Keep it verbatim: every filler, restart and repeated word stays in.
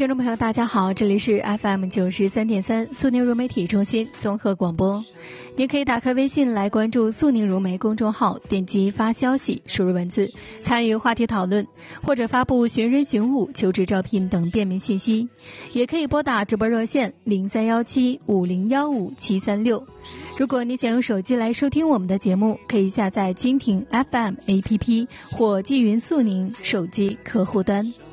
听众朋友大家好，这里是 F M 九十三点三苏宁如媒体中心综合广播。您可以打开微信来关注苏宁如媒公众号，点击发消息，输入文字参与话题讨论，或者发布寻人寻物、求职招聘等便民信息。也可以拨打直播热线零三幺七五零幺五七三六。如果你想用手机来收听我们的节目，可以下载蜻蜓 F M A P P 或基云苏宁手机客户端。